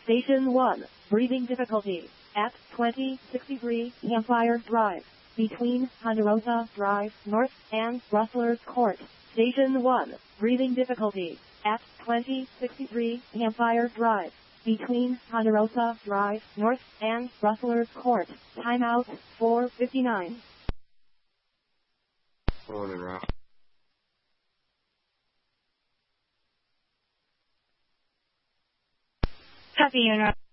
Station 1, breathing difficulty, at 2063 Campfire Drive, between Ponderosa Drive North and Rustler's Court. Station 1, breathing difficulty, at 2063 Campfire Drive, between Ponderosa Drive North and Rustler's Court. Timeout 4:59. Morning, Rob. Copy, Unit.